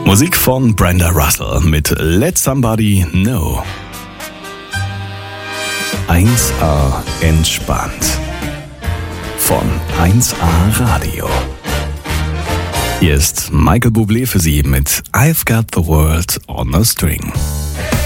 Musik von Brenda Russell mit Let Somebody Know. 1A entspannt. Von 1A Radio. Hier ist Michael Bublé für Sie mit I've Got the World on a String.